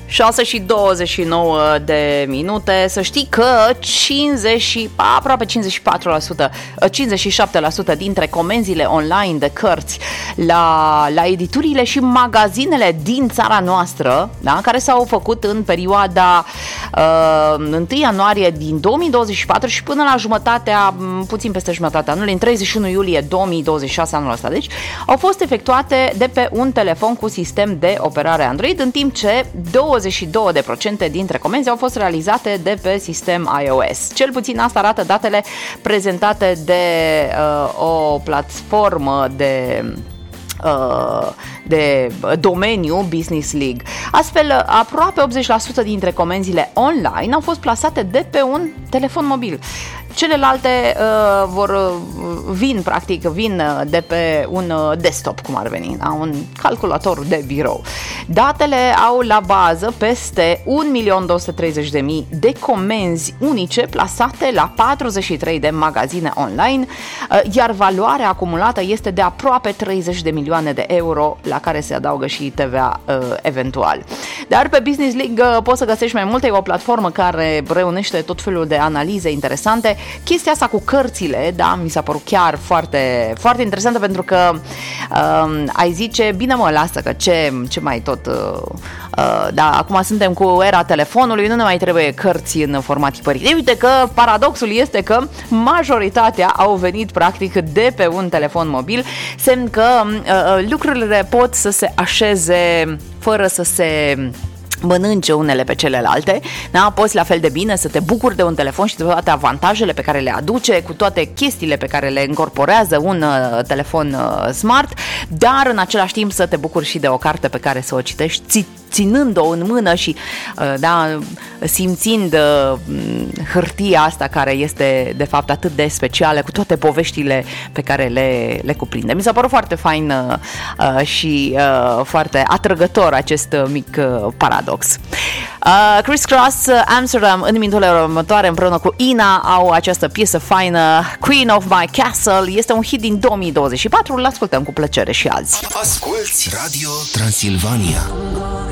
6:29 de minute. Să știi că aproape 54%, 57% dintre comenzile online de cărți la editurile și magazinele din țara noastră, da, care s-au făcut în perioada 1 ianuarie din 2024 și până la puțin peste jumătatea anului, în 31 iulie 2026 anul ăsta. Deci au fost efectuate de pe un telefon cu sistem de operare Android, în timp ce 22% dintre comenzi au fost realizate de pe sistem iOS. Cel puțin asta arată datele prezentate de o platformă de domeniu Business League. Astfel, aproape 80% dintre comenzile online au fost plasate de pe un telefon mobil. Celelalte vin de pe un desktop, cum ar veni, da? Un calculator de birou. Datele au la bază peste 1.230.000 de comenzi unice plasate la 43 de magazine online, iar valoarea acumulată este de aproape 30 de milioane de euro, la care se adaugă și TVA eventual. Dar pe Business League poți să găsești mai multe, e o platformă care reunește tot felul de analize interesante. Chestia asta cu cărțile, da, mi s-a părut chiar foarte, foarte interesantă, pentru că ai zice, bine mă, lasă că ce mai tot da, acum suntem cu era telefonului, nu ne mai trebuie cărți în format tipărit. Uite că paradoxul este că majoritatea au venit practic de pe un telefon mobil, semn că lucrurile pot să se așeze fără să se mănânce unele pe celelalte, da? Poți la fel de bine să te bucuri de un telefon și de toate avantajele pe care le aduce, cu toate chestiile pe care le încorporează un telefon smart, dar în același timp să te bucuri și de o carte pe care să o citești ținând-o în mână și da, simțind hârtia asta care este de fapt atât de specială, cu toate poveștile pe care le cuprinde. Mi s-a părut foarte fain și foarte atrăgător acest mic paradox. Criss Cross Amsterdam în minutele următoare împreună cu Ina au această piesă faină, Queen of My Castle. Este un hit din 2024, îl ascultăm cu plăcere și azi. Asculți Radio Transilvania.